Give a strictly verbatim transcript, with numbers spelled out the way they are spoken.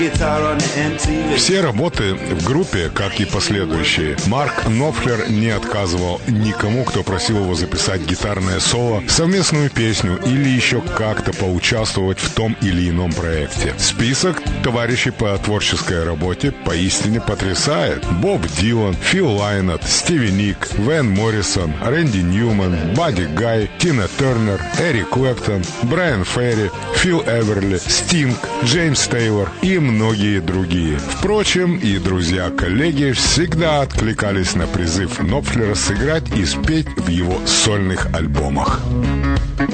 Все работы в группе, как и последующие, Марк Knopfler не отказывал никому, кто просил его записать гитарное соло, совместную песню или еще как-то поучаствовать в том или ином проекте. Список товарищей по творческой работе поистине потрясает. Боб Дилан, Фил Лайнет, Стиви Ник, Вэн Моррисон, Рэнди Ньюман, Бадди Гай, Тина Тернер, Эрик Клэптон, Брайан Ферри, Фил Эверли, Стинг, Джеймс Тейлор и многие другие. Впрочем, и друзья-коллеги всегда откликались на призыв Knopfler сыграть и спеть в его сольных альбомах.